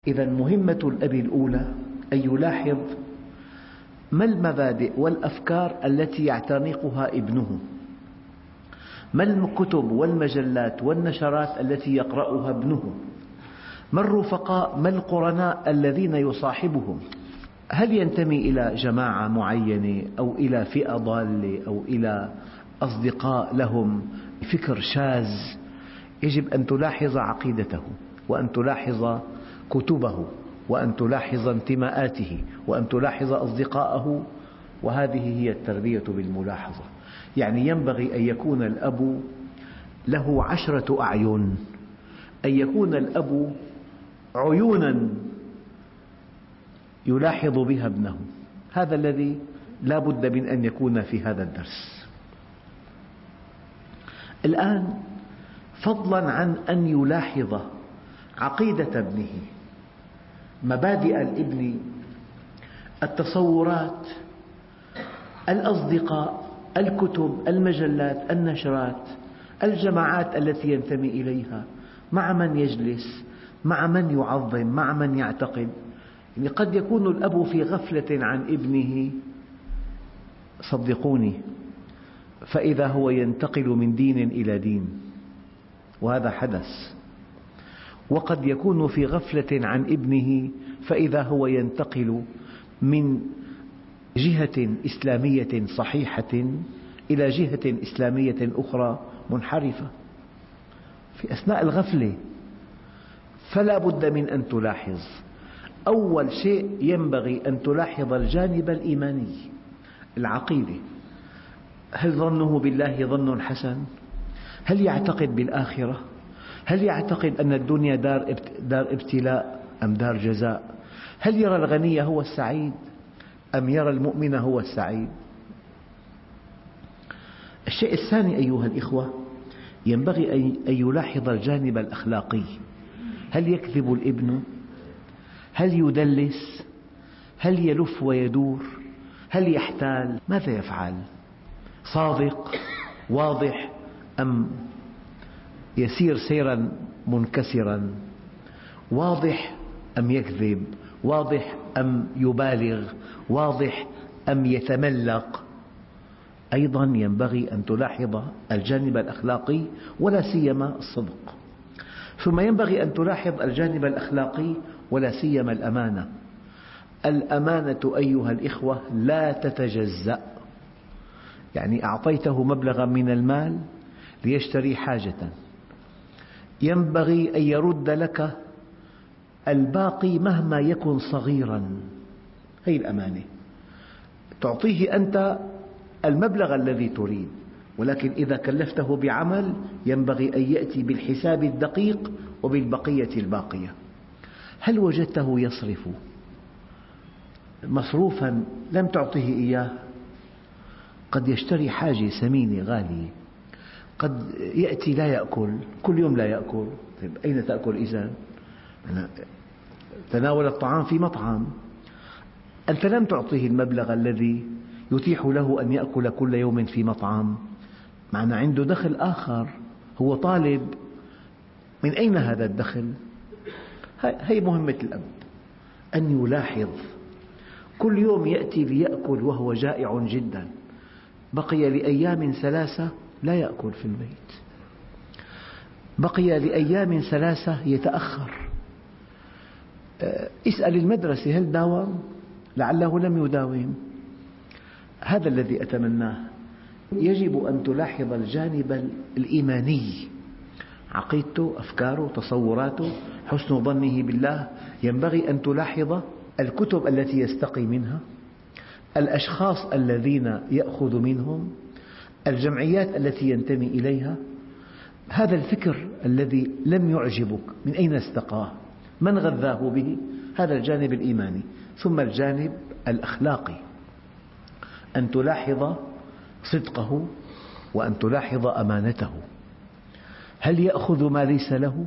إذا مهمة الأب الأولى أن يلاحظ ما المبادئ والأفكار التي يعتنقها ابنه، ما الكتب والمجلات والنشرات التي يقرأها ابنه، ما الرفقاء ما القرناء الذين يصاحبهم، هل ينتمي إلى جماعة معينة أو إلى فئة ضالة أو إلى أصدقاء لهم فكر شاذ. يجب أن تلاحظ عقيدته، وأن تلاحظ كتبه، وأن تلاحظ انتماءاته، وأن تلاحظ أصدقاءه، وهذه هي التربية بالملاحظة. يعني ينبغي أن يكون الأب له 10 أعين، أن يكون الأب عيونا يلاحظ بها ابنه. هذا الذي لا بد من أن يكون في هذا الدرس. الآن فضلا عن أن يلاحظ عقيدة ابنه، مبادئ الابن، التصورات، الأصدقاء، الكتب، المجلات، النشرات، الجماعات التي ينتمي إليها، مع من يجلس، مع من يعظم، مع من يعتقد. يعني قد يكون الأب في غفلة عن ابنه، صدقوني، فإذا هو ينتقل من دين إلى دين، وهذا حدث. وقد يكون في غفلة عن ابنه فإذا هو ينتقل من جهة إسلامية صحيحة إلى جهة إسلامية أخرى منحرفة في أثناء الغفلة. فلا بد من أن تلاحظ. أول شيء ينبغي أن تلاحظ الجانب الإيماني، العقيدة. هل ظنه بالله ظن حسن؟ هل يعتقد بالآخرة؟ هل يعتقد أن الدنيا دار ابتلاء أم دار جزاء؟ هل يرى الغني هو السعيد أم يرى المؤمن هو السعيد؟ الشيء الثاني أيها الإخوة، ينبغي أن يلاحظ الجانب الأخلاقي. هل يكذب الابن؟ هل يدلس؟ هل يلف ويدور؟ هل يحتال؟ ماذا يفعل؟ صادق واضح أم يسير سيرا منكسرا؟ واضح أم يكذب؟ واضح أم يبالغ؟ واضح أم يتملق؟ أيضا ينبغي أن تلاحظ الجانب الأخلاقي، ولا سيما الصدق. ثم ينبغي أن تلاحظ الجانب الأخلاقي ولا سيما الأمانة. الأمانة أيها الإخوة لا تتجزأ. يعني أعطيته مبلغا من المال ليشتري حاجة، ينبغي أن يرد لك الباقي مهما يكن صغيرا. هذه الأمانة. تعطيه أنت المبلغ الذي تريد، ولكن إذا كلفته بعمل ينبغي أن يأتي بالحساب الدقيق وبالبقية الباقية. هل وجدته يصرف مصروفا لم تعطه إياه؟ قد يشتري حاجة ثمينة غالية، قد يأتي لا يأكل، كل يوم لا يأكل. طيب أين تأكل إذن؟ تناول الطعام في مطعم، أنت لم تعطيه المبلغ الذي يتيح له أن يأكل كل يوم في مطعم، معنى عنده دخل آخر، هو طالب. من أين هذا الدخل؟ هذه مهمة الأب، أن يلاحظ. كل يوم يأتي ليأكل وهو جائع جدا، بقي لأيام 3 لا يأكل في البيت، بقي لأيام 3 يتأخر. اسأل المدرسة هل داوم؟ لعله لم يداوم. هذا الذي أتمناه. يجب أن تلاحظ الجانب الإيماني، عقيدته، أفكاره، تصوراته، حسن ظنه بالله. ينبغي أن تلاحظ الكتب التي يستقي منها، الأشخاص الذين يأخذ منهم، الجمعيات التي ينتمي إليها. هذا الفكر الذي لم يعجبك من أين استقاه؟ من غذاه به؟ هذا الجانب الإيماني. ثم الجانب الأخلاقي، أن تلاحظ صدقه، وأن تلاحظ أمانته. هل يأخذ ما ليس له؟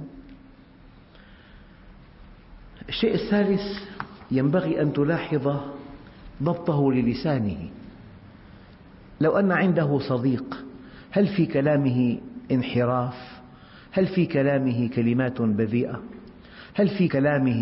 الشيء الثالث، ينبغي أن تلاحظ ضبطه للسانه. لو أن عنده صديق، هل في كلامه انحراف؟ هل في كلامه كلمات بذيئة؟ هل في كلامه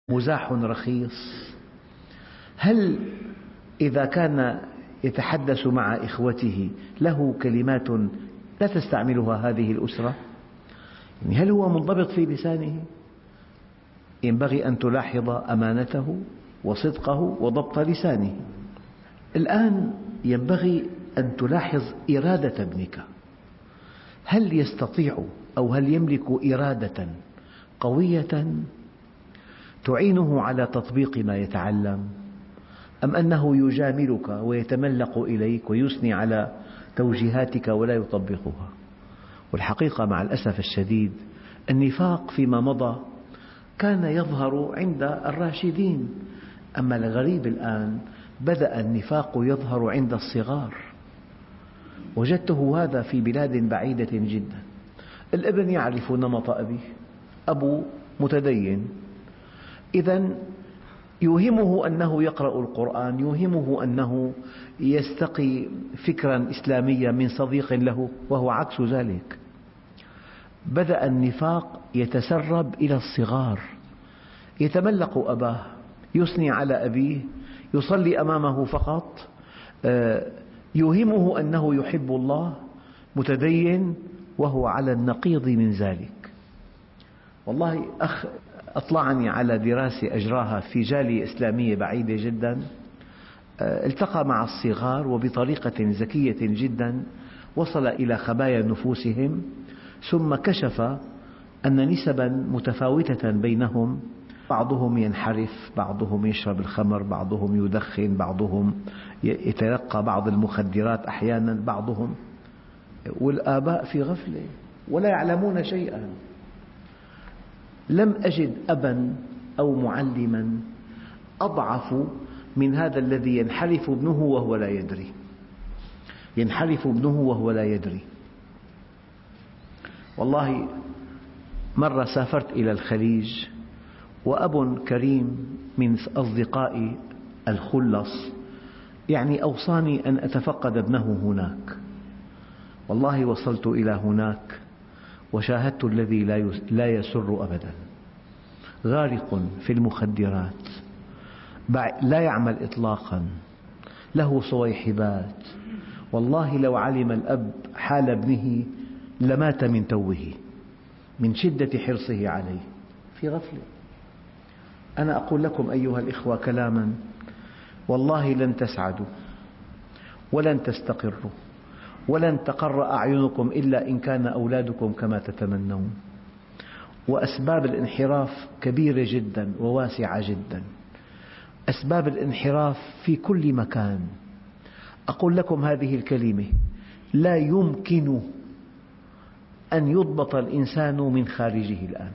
مزاح رخيص. هل إذا كان يتحدث مع إخوته له كلمات لا تستعملها هذه الأسرة؟ يعني هل هو منضبط في لسانه؟ ينبغي أن تلاحظ أمانته وصدقه وضبط لسانه. الآن ينبغي أن تلاحظ إرادة ابنك، هل يستطيع أو هل يملك إرادة قوية تعينه على تطبيق ما يتعلم، أم أنه يجاملك ويتملق إليك ويثني على توجيهاتك ولا يطبقها؟ والحقيقة مع الأسف الشديد النفاق فيما مضى كان يظهر عند الراشدين، أما الغريب الآن بدأ النفاق يظهر عند الصغار. وجدته هذا في بلاد بعيدة جدا. الابن يعرف نمط أبيه، أبو متدين، إذن يوهمه أنه يقرأ القرآن، يوهمه أنه يستقي فكرا إسلاميا من صديق له، وهو عكس ذلك. بدأ النفاق يتسرب إلى الصغار، يتملق أباه، يثني على أبيه، يصلي أمامه فقط، يوهمه أنه يحب الله، متدين، وهو على النقيض من ذلك. والله أخ أطلعني على دراسة أجراها في جالية إسلامية بعيدة جدا، التقى مع الصغار وبطريقة ذكية جدا وصل إلى خبايا نفوسهم، ثم كشف أن نسبا متفاوتة بينهم، بعضهم ينحرف، بعضهم يشرب الخمر، بعضهم يدخن، بعضهم يتلقى بعض المخدرات أحيانا، بعضهم، والآباء في غفلة ولا يعلمون شيئا. لم أجد أبا أو معلما أضعف من هذا الذي ينحرف ابنه وهو لا يدري، ينحرف ابنه وهو لا يدري. والله مرة سافرت إلى الخليج، وأب كريم من أصدقائي الخلص يعني أوصاني أن أتفقد ابنه هناك. والله وصلت إلى هناك وشاهدت الذي لا يسر أبدا، غارق في المخدرات، لا يعمل إطلاقا، له صويحبات. والله لو علم الأب حال ابنه لمات من توه من شدة حرصه عليه، في غفلة. أنا أقول لكم أيها الإخوة كلاما والله لن تسعدوا ولن تستقروا ولن تقر أعينكم إلا إن كان أولادكم كما تتمنون. وأسباب الانحراف كبيرة جدا وواسعة جدا، أسباب الانحراف في كل مكان. أقول لكم هذه الكلمة: لا يمكن أن يضبط الإنسان من خارجه الآن،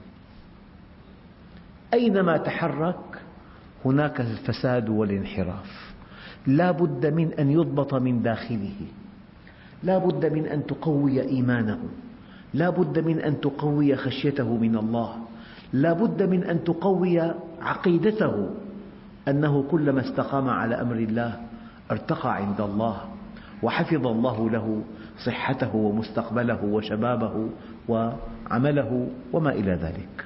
أينما تحرك هناك الفساد والانحراف. لا بد من أن يضبط من داخله، لا بد من أن تقوي إيمانه، لا بد من أن تقوي خشيته من الله، لا بد من أن تقوي عقيدته أنه كلما استقام على أمر الله ارتقى عند الله، وحفظ الله له صحته ومستقبله وشبابه وعمله وما إلى ذلك.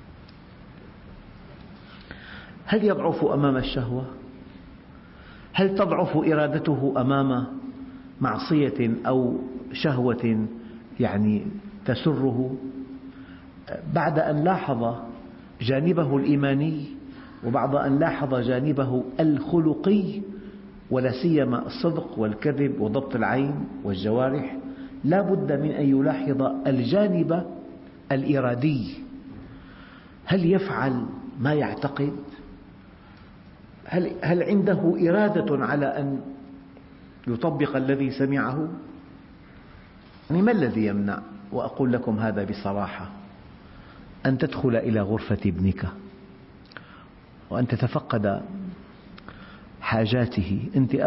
هل يضعف أمام الشهوة؟ هل تضعف إرادته أمام معصية أو شهوة يعني تسره؟ بعد أن لاحظ جانبه الإيماني وبعد أن لاحظ جانبه الخلقي، ولا سيما الصدق والكذب وضبط العين والجوارح، لا بد من أن يلاحظ الجانب الإرادي. هل يفعل ما يعتقد؟ هل عنده إرادة على أن يطبق الذي سمعه؟ يعني ما الذي يمنع؟ وأقول لكم هذا بصراحة: أن تدخل إلى غرفة ابنك وأن تتفقد حاجاته.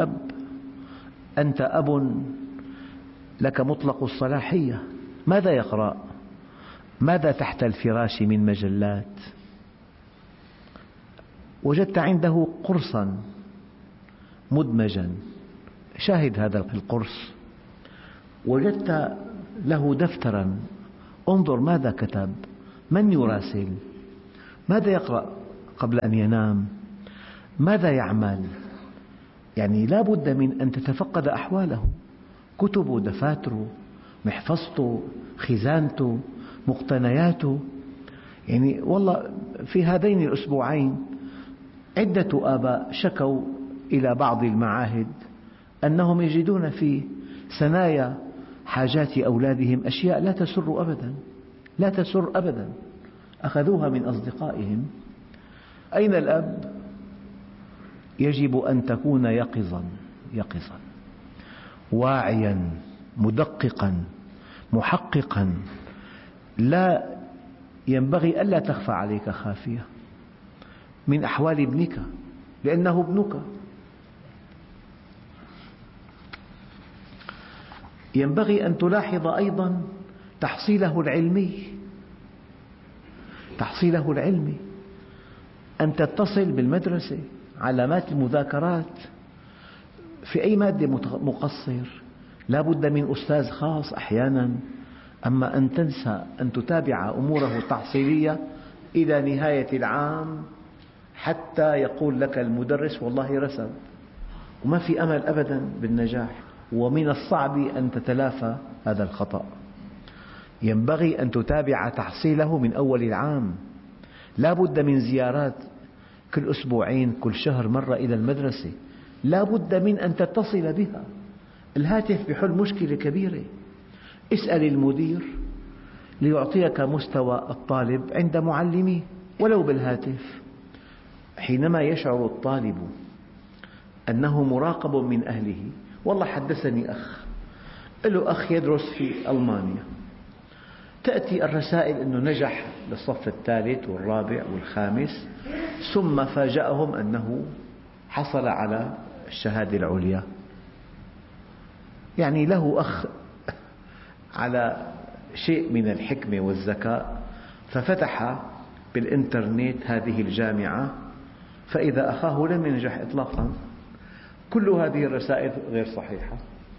أنت أب لك مطلق الصلاحية. ماذا يقرأ؟ ماذا تحت الفراش من مجلات؟ وجدت عنده قرصا مدمجا، شاهد هذا القرص. وجدت له دفترا، انظر ماذا كتب، من يراسل، ماذا يقرأ قبل أن ينام ماذا يعمل؟ يعني لا بد من أن تتفقد أحواله، كتبه، دفاتره، محفظته، خزانته، مقتنياته. يعني والله في هذين الأسبوعين عدة آباء شكوا إلى بعض المعاهد أنهم يجدون في ثنايا حاجات أولادهم أشياء لا تسر أبدا، لا تسر أبدا، أخذوها من أصدقائهم. أين الأب؟ يجب أن تكون يقظا واعيا مدققا محققا. لا ينبغي ألا تخفى عليك خافية من أحوال ابنك، لأنه ابنك. ينبغي أن تلاحظ أيضا تحصيله العلمي، أن تتصل بالمدرسة، علامات المذاكرات، في أي مادة مقصر لا بد من أستاذ خاص أحيانا. أما أن تنسى أن تتابع أموره التحصيلية إلى نهاية العام حتى يقول لك المدرس والله رسب، وما في أمل أبدا بالنجاح، ومن الصعب أن تتلافى هذا الخطأ. ينبغي أن تتابع تحصيله من أول العام، لا بد من زيارات كل أسبوعين، كل شهر مرة إلى المدرسة، لا بد من أن تتصل بها. الهاتف بيحل مشكلة كبيرة. اسأل المدير ليعطيك مستوى الطالب عند معلميه ولو بالهاتف. حينما يشعر الطالب أنه مراقب من أهله، والله حدثني أخ له أخ يدرس في ألمانيا، تأتي الرسائل أنه نجح للصف الثالث والرابع والخامس، ثم فاجأهم أنه حصل على الشهادة العليا. يعني له أخ على شيء من الحكمة والذكاء، ففتح بالإنترنت هذه الجامعة، فإذا أخاه لم ينجح إطلاقا. كل هذه الرسائل غير صحيحة،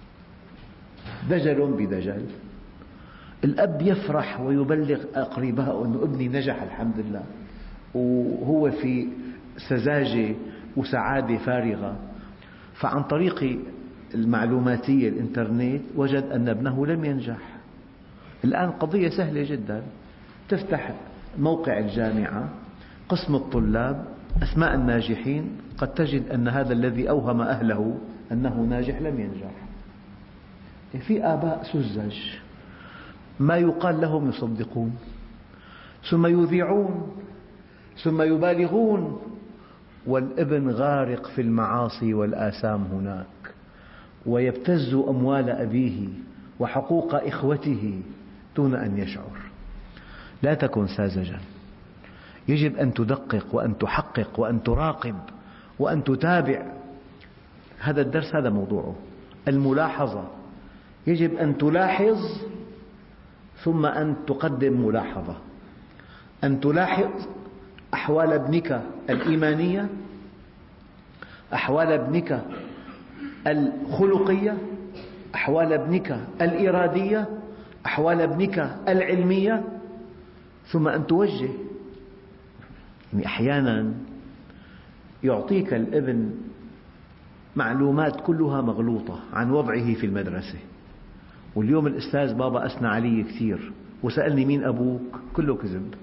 دجل بدجل. الأب يفرح ويبلغ أقربائه أن ابني نجح الحمد لله، وهو في سذاجة وسعادة فارغة. فعن طريق المعلوماتية الإنترنت وجد أن ابنه لم ينجح. الآن قضية سهلة جدا، تفتح موقع الجامعة، قسم الطلاب، أسماء الناجحين، قد تجد أن هذا الذي أوهم أهله أنه ناجح لم ينجح. في آباء سذج ما يقال لهم يصدقون، ثم يذيعون، ثم يبالغون، والابن غارق في المعاصي والآثام هناك، ويبتز أموال أبيه وحقوق إخوته دون أن يشعر. لا تكن ساذجا، يجب أن تدقق وأن تحقق وأن تراقب وأن تتابع. هذا الدرس هذا موضوعه، الملاحظة. يجب أن تلاحظ ثم أن تقدم ملاحظة، أن تلاحظ أحوال ابنك الإيمانية، أحوال ابنك الخلقية، أحوال ابنك الإرادية، أحوال ابنك العلمية، ثم أن توجه. يعني أحيانا يعطيك الابن معلومات كلها مغلوطة عن وضعه في المدرسة، واليوم الأستاذ بابا أثنى علي كثير وسألني مين أبوك، كله كذب.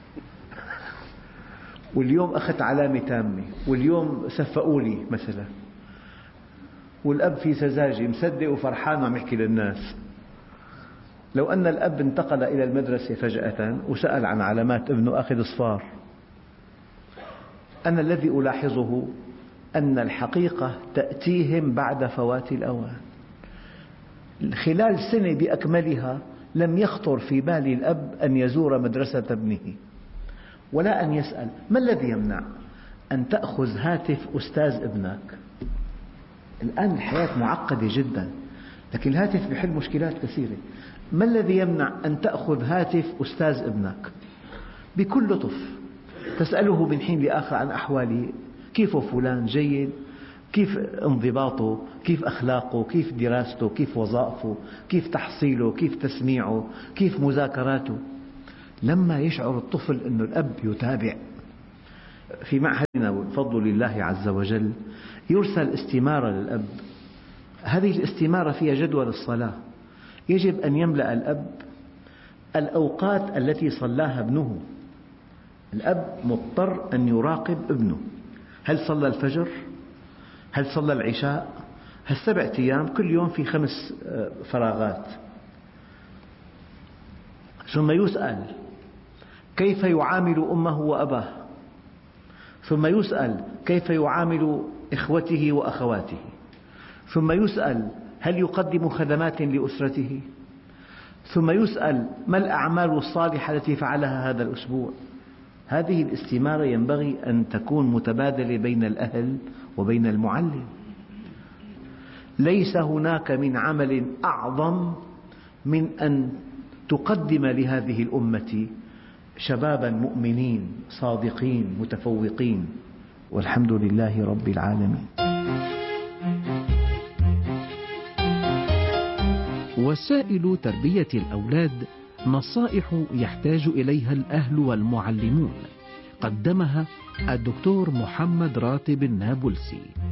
واليوم أخذت علامة تامة، واليوم صفقوا لي مثلا، والأب في سذاجة مصدق وفرحان وعم يحكي للناس. لو أن الأب انتقل إلى المدرسة فجأة وسأل عن علامات ابنه أخذ صفار. أنا الذي ألاحظه أن الحقيقة تأتيهم بعد فوات الأوان. خلال سنة بأكملها لم يخطر في بال الأب أن يزور مدرسة ابنه ولا أن يسأل. ما الذي يمنع أن تأخذ هاتف أستاذ ابنك؟ الآن الحياة معقدة جدا، لكن الهاتف يحل مشكلات كثيرة. ما الذي يمنع أن تأخذ هاتف أستاذ ابنك بكل لطف، تسأله من حين لآخر عن أحواله، كيف فلان، جيد، كيف انضباطه، كيف أخلاقه، كيف دراسته، كيف وظائفه، كيف تحصيله، كيف تسميعه، كيف مذاكراته. لما يشعر الطفل أن الأب يتابع، في معهدنا بفضل الله عز وجل يرسل استمارة للأب. هذه الاستمارة فيها جدول الصلاة. يجب أن يملأ الأب الأوقات التي صلاها ابنه. الأب مضطر أن يراقب ابنه، هل صلى الفجر؟ هل صلى العشاء؟ هالسبع أيام كل يوم في 5 فراغات. ثم يسأل كيف يعامل أمه وأباه، ثم يسأل كيف يعامل إخوته وأخواته، ثم يسأل هل يقدم خدمات لأسرته، ثم يسأل ما الأعمال الصالحة التي فعلها هذا الأسبوع. هذه الاستمارة ينبغي أن تكون متبادلة بين الأهل وبين المعلم. ليس هناك من عمل أعظم من أن تقدم لهذه الأمة شبابا مؤمنين صادقين متفوقين، والحمد لله رب العالمين. وسائل تربية الأولاد نصائح يحتاج إليها الأهل والمعلمون، قدمها الدكتور محمد راتب النابلسي.